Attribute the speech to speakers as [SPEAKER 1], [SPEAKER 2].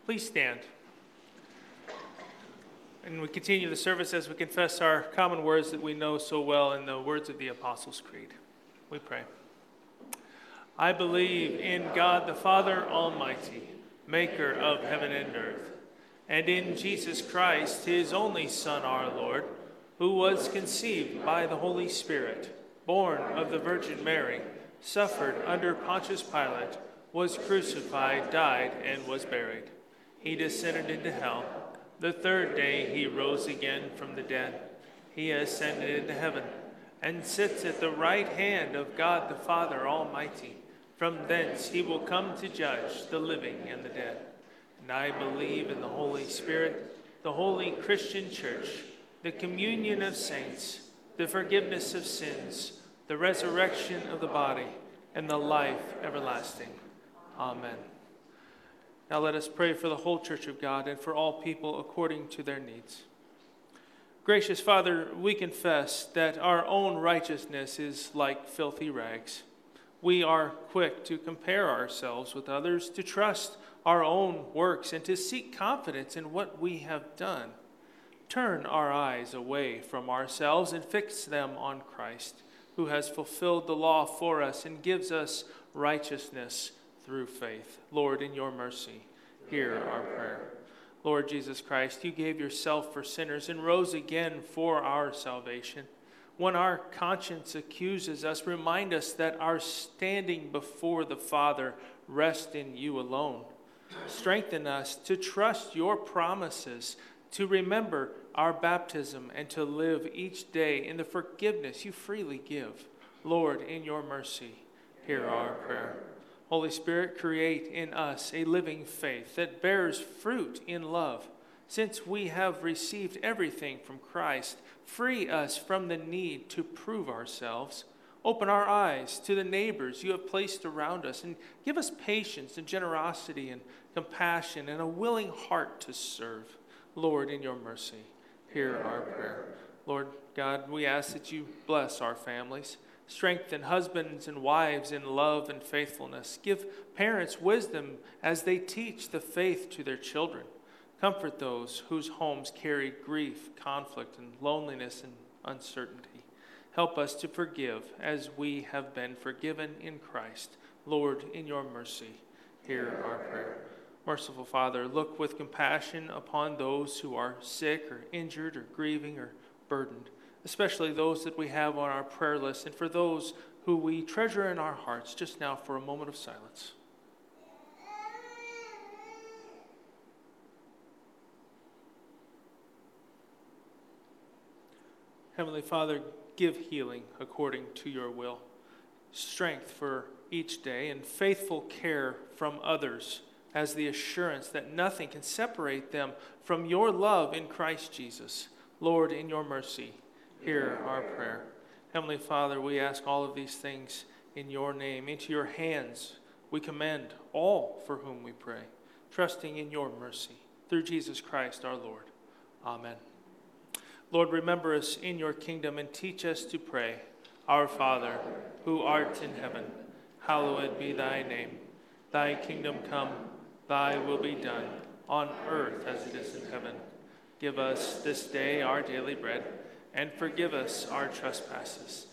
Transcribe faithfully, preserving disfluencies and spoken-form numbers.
[SPEAKER 1] Please stand. And we continue the service as we confess our common words that we know so well in the words of the Apostles' Creed. We pray. I believe in God the Father Almighty, maker of heaven and earth, and in Jesus Christ, his only Son, our Lord, who was conceived by the Holy Spirit, born of the Virgin Mary, suffered under Pontius Pilate, was crucified, died, and was buried. He descended into hell. The third day he rose again from the dead. He ascended into heaven and sits at the right hand of God the Father Almighty. From thence he will come to judge the living and the dead. And I believe in the Holy Spirit, the holy Christian church, the communion of saints, the forgiveness of sins, the resurrection of the body, and the life everlasting. Amen. Now let us pray for the whole church of God and for all people according to their needs. Gracious Father, we confess that our own righteousness is like filthy rags. We are quick to compare ourselves with others, to trust our own works, and to seek confidence in what we have done. Turn our eyes away from ourselves and fix them on Christ, who has fulfilled the law for us and gives us righteousness through faith. Lord, in your mercy, hear our prayer. Lord Jesus Christ, you gave yourself for sinners and rose again for our salvation. When our conscience accuses us, remind us that our standing before the Father rests in you alone. Strengthen us to trust your promises, to remember our baptism, and to live each day in the forgiveness you freely give. Lord, in your mercy, hear our prayer. Holy Spirit, create in us a living faith that bears fruit in love. Since we have received everything from Christ, free us from the need to prove ourselves. Open our eyes to the neighbors you have placed around us, and give us patience and generosity and compassion and a willing heart to serve. Lord, in your mercy, hear our prayer. Lord God, we ask that you bless our families. Strengthen husbands and wives in love and faithfulness. Give parents wisdom as they teach the faith to their children. Comfort those whose homes carry grief, conflict, and loneliness and uncertainty. Help us to forgive as we have been forgiven in Christ. Lord, in your mercy, hear our prayer. Merciful Father, look with compassion upon those who are sick or injured or grieving or burdened, especially those that we have on our prayer list, and for those who we treasure in our hearts. Just now for a moment of silence. Heavenly Father, give healing according to your will, strength for each day, and faithful care from others as the assurance that nothing can separate them from your love in Christ Jesus. Lord, in your mercy, hear our prayer. Heavenly Father, we ask all of these things in your name. Into your hands we commend all for whom we pray, trusting in your mercy. Through Jesus Christ our Lord. Amen. Lord, remember us in your kingdom and teach us to pray. Our Father, who art in heaven, hallowed be thy name. Thy kingdom come, thy will be done, on earth as it is in heaven. Give us this day our daily bread, and forgive us our trespasses,